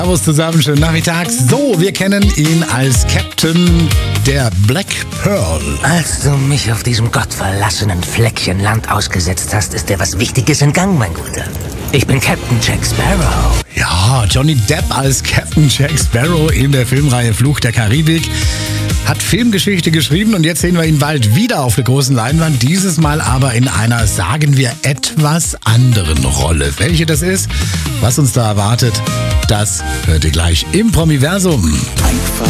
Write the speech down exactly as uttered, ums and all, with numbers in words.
Servus zusammen, schönen Nachmittag. So, wir kennen ihn als Captain der Black Pearl. Als du mich auf diesem gottverlassenen Fleckchen Land ausgesetzt hast, ist dir was Wichtiges in Gang, mein Guter. Ich bin Captain Jack Sparrow. Ja, Johnny Depp als Captain Jack Sparrow in der Filmreihe Fluch der Karibik hat Filmgeschichte geschrieben und jetzt sehen wir ihn bald wieder auf der großen Leinwand. Dieses Mal aber in einer, sagen wir, etwas anderen Rolle. Welche das ist, was uns da erwartet, das hört ihr gleich im Promiversum. Einfach